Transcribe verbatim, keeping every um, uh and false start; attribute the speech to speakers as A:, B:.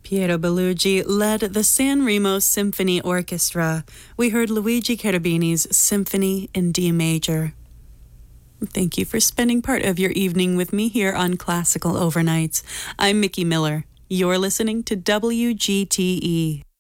A: Piero Bellugi led the San Remo Symphony Orchestra. We heard Luigi Cherubini's Symphony in D major. Thank you for spending part of your evening with me here on Classical Overnights. I'm Mickey Miller. You're listening to W G T E.